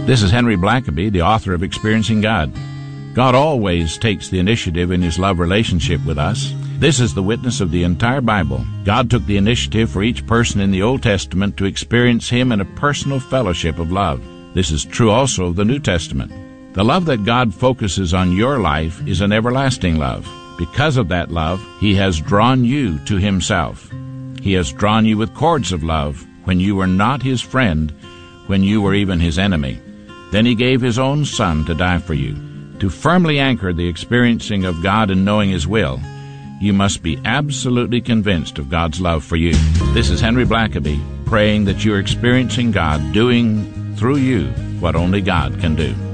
This is Henry Blackaby, the author of Experiencing God. God always takes the initiative in His love relationship with us. This is the witness of the entire Bible. God took the initiative for each person in the Old Testament to experience Him in a personal fellowship of love. This is true also of the New Testament. The love that God focuses on your life is an everlasting love. Because of that love, He has drawn you to Himself. He has drawn you with cords of love when you were not His friend, when you were even His enemy. Then He gave His own Son to die for you. To firmly anchor the experiencing of God and knowing His will, you must be absolutely convinced of God's love for you. This is Henry Blackaby, praying that you're experiencing God doing through you what only God can do.